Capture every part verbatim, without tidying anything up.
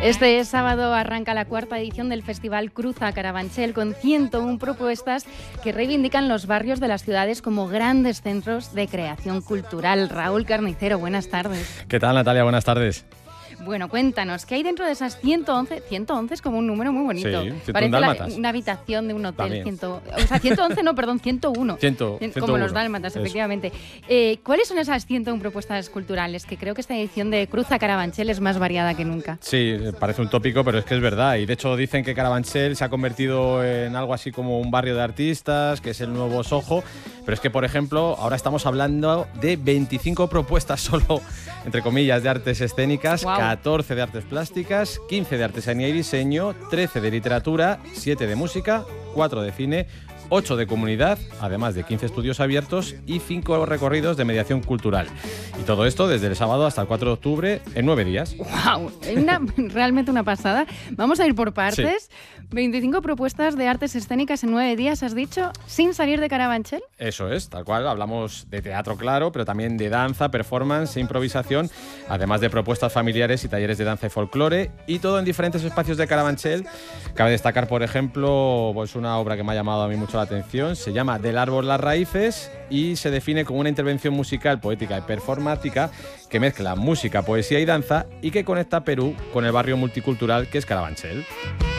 Este sábado arranca la cuarta edición del Festival Cruza Carabanchel con ciento una propuestas que reivindican los barrios de las ciudades como grandes centros de creación cultural. Raúl Carnicero, buenas tardes. ¿Qué tal, Natalia? Buenas tardes. Bueno, cuéntanos, ¿qué hay dentro de esas ciento once? ciento once es como un número muy bonito. Sí, parece dálmatas. La, una habitación de un hotel. cien, o sea, ciento once no, perdón, ciento uno. cien, como ciento uno. Los dálmatas, Eso. efectivamente. Eh, ¿Cuáles son esas ciento una propuestas culturales? Que creo que esta edición de Cruza Carabanchel es más variada que nunca. Sí, parece un tópico, pero es que es verdad. Y de hecho dicen que Carabanchel se ha convertido en algo así como un barrio de artistas, que es el nuevo Soho. Pero es que, por ejemplo, ahora estamos hablando de veinticinco propuestas solo, entre comillas, de artes escénicas, wow. catorce de artes plásticas, quince de artesanía y diseño, trece de literatura, siete de música, cuatro de cine, ocho de comunidad, además de quince estudios abiertos y cinco recorridos de mediación cultural. Y todo esto desde el sábado hasta el cuatro de octubre en nueve días. ¡Wow! Una, realmente una pasada. Vamos a ir por partes. Sí. veinticinco propuestas de artes escénicas en nueve días, has dicho, sin salir de Carabanchel. Eso es, tal cual. Hablamos de teatro, claro, pero también de danza, performance e improvisación, además de propuestas familiares y talleres de danza y folclore, y todo en diferentes espacios de Carabanchel. Cabe destacar, por ejemplo, pues una obra que me ha llamado a mí mucho la atención, se llama Del árbol las raíces y se define como una intervención musical, poética y performática que mezcla música, poesía y danza y que conecta Perú con el barrio multicultural que es Carabanchel.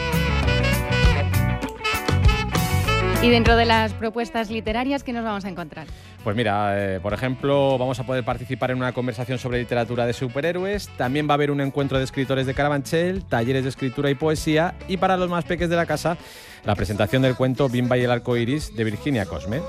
Y dentro de las propuestas literarias, ¿qué nos vamos a encontrar? Pues mira, eh, por ejemplo, vamos a poder participar en una conversación sobre literatura de superhéroes, también va a haber un encuentro de escritores de Carabanchel, talleres de escritura y poesía, y para los más peques de la casa, la presentación del cuento Bimba y el arco iris de Virginia Cosme.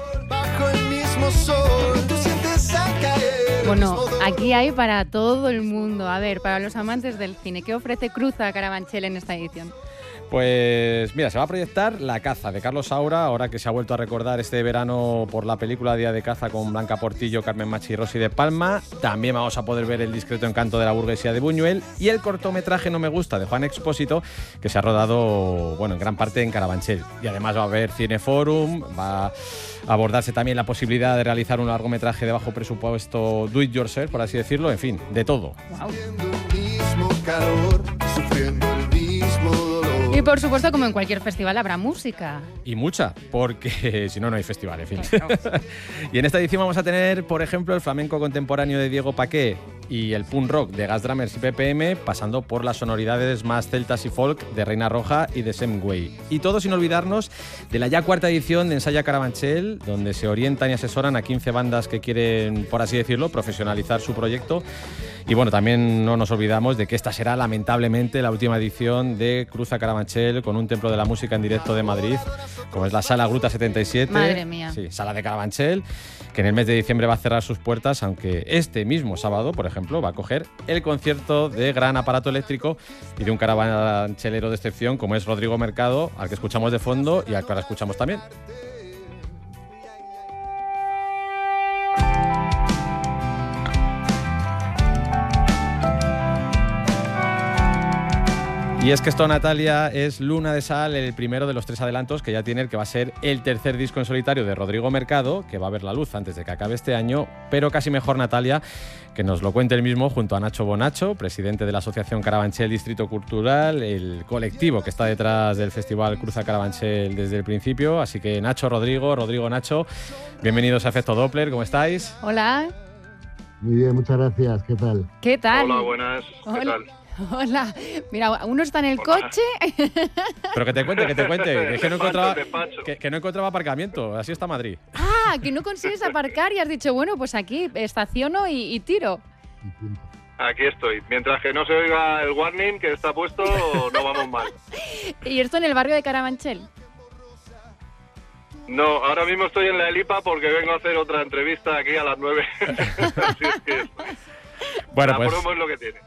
Bueno, aquí hay para todo el mundo. A ver, para los amantes del cine, ¿qué ofrece Cruza Carabanchel en esta edición? Pues mira, se va a proyectar La caza de Carlos Saura, ahora que se ha vuelto a recordar este verano por la película Día de caza con Blanca Portillo, Carmen Machi y Rosy de Palma. También vamos a poder ver El discreto encanto de la burguesía de Buñuel y el cortometraje No me gusta de Juan Expósito, que se ha rodado, bueno, en gran parte en Carabanchel. Y además va a haber Cineforum, va a abordarse también la posibilidad de realizar un largometraje de bajo presupuesto do it yourself, por así decirlo, en fin, de todo. Wow. Y por supuesto, como en cualquier festival, habrá música. Y mucha, porque si no, no hay festival, en fin. Claro. Y en esta edición vamos a tener, por ejemplo, el flamenco contemporáneo de Diego Paqué y el punk rock de Gas Drummers y P P M, pasando por las sonoridades más celtas y folk de Reina Roja y de Semway. Y todo sin olvidarnos de la ya cuarta edición de Ensaya Carabanchel, donde se orientan y asesoran a quince bandas que quieren, por así decirlo, profesionalizar su proyecto. Y bueno, también no nos olvidamos de que esta será lamentablemente la última edición de Cruza Carabanchel con un templo de la música en directo de Madrid, como es la Sala Gruta setenta y siete. Madre mía. Sí, Sala de Carabanchel, que en el mes de diciembre va a cerrar sus puertas, aunque este mismo sábado, por ejemplo, va a coger el concierto de gran aparato eléctrico y de un carabanchelero de excepción como es Rodrigo Mercado, al que escuchamos de fondo y al que ahora escuchamos también. Y es que esto, Natalia, es Luna de Sal, el primero de los tres adelantos que ya tiene el que va a ser el tercer disco en solitario de Rodrigo Mercado, que va a ver la luz antes de que acabe este año, pero casi mejor, Natalia, que nos lo cuente él mismo junto a Nacho Bonacho, presidente de la Asociación Carabanchel Distrito Cultural, el colectivo que está detrás del Festival Cruza Carabanchel desde el principio. Así que Nacho, Rodrigo, Rodrigo, Nacho, bienvenidos a Efecto Doppler, ¿cómo estáis? Hola. Muy bien, muchas gracias, ¿qué tal? ¿Qué tal? Hola, buenas, ¿qué Hola. tal? Hola, mira, uno está en el Hola. coche. Pero que te cuente, que te cuente, es que no Despacho, encontraba, despacho. que, que no encontraba aparcamiento, así está Madrid. Ah, que no consigues aparcar y has dicho, bueno, pues aquí estaciono y, y tiro. Aquí estoy. Mientras que no se oiga el warning que está puesto, no vamos mal. ¿Y esto en el barrio de Carabanchel? No, ahora mismo estoy en la Elipa porque vengo a hacer otra entrevista aquí a las nueve. Así es que Bueno, la pues promo es lo que tiene.